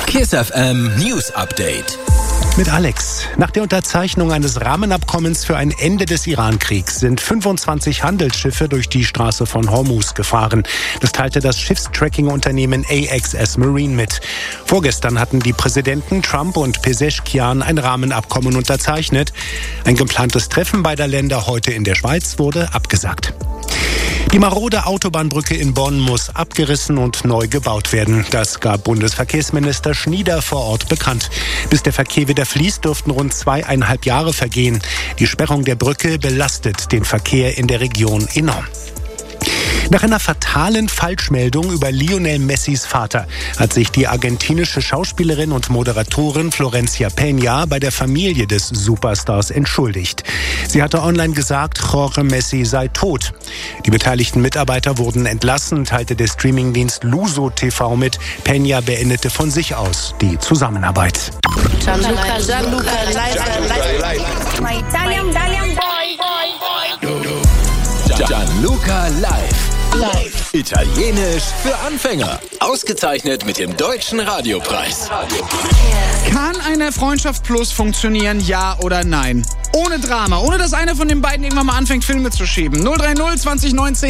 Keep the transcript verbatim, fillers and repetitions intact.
Kiss F M News Update. Mit Alex. Nach der Unterzeichnung eines Rahmenabkommens für ein Ende des Iran-Kriegs sind fünfundzwanzig Handelsschiffe durch die Straße von Hormuz gefahren. Das teilte das Schiffstracking-Unternehmen A X S Marine mit. Vorgestern hatten die Präsidenten Trump und Pezeshkian ein Rahmenabkommen unterzeichnet. Ein geplantes Treffen beider Länder heute in der Schweiz wurde abgesagt. Die marode Autobahnbrücke in Bonn muss abgerissen und neu gebaut werden. Das gab Bundesverkehrsminister Schnieder vor Ort bekannt. Bis der Verkehr wieder fließt, dürften rund zweieinhalb Jahre vergehen. Die Sperrung der Brücke belastet den Verkehr in der Region enorm. Nach einer fatalen Falschmeldung über Lionel Messis Vater hat sich die argentinische Schauspielerin und Moderatorin Florencia Peña bei der Familie des Superstars entschuldigt. Sie hatte online gesagt, Jorge Messi sei tot. Die beteiligten Mitarbeiter wurden entlassen, teilte der Streamingdienst Luso T V mit. Peña beendete von sich aus die Zusammenarbeit. Gianluca, Gianluca, live, My Italian, Italian boy, boy, boy. Gianluca Live. Live. Italienisch für Anfänger. Ausgezeichnet mit dem Deutschen Radiopreis. Kann eine Freundschaft Plus funktionieren, ja oder nein? Ohne Drama, ohne dass einer von den beiden irgendwann mal anfängt, Filme zu schieben. null drei null zwanzig neunzehn